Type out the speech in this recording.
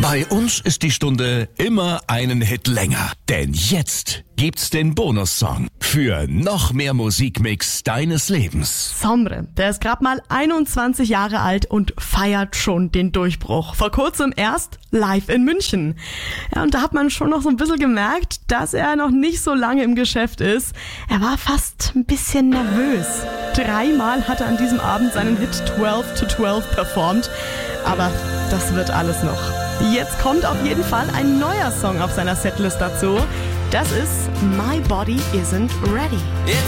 Bei uns ist die Stunde immer einen Hit länger. Denn jetzt gibt's den Bonussong für noch mehr Musikmix deines Lebens. Sombre, der ist gerade mal 21 Jahre alt und feiert schon den Durchbruch. Vor kurzem erst live in München. Ja, und da hat man schon noch so ein bisschen gemerkt, dass er noch nicht so lange im Geschäft ist. Er war fast ein bisschen nervös. 3-mal hat er an diesem Abend seinen Hit 12 to 12 performt. Aber das wird alles noch. Jetzt kommt auf jeden Fall ein neuer Song auf seiner Setlist dazu. Das ist My Body Isn't Ready.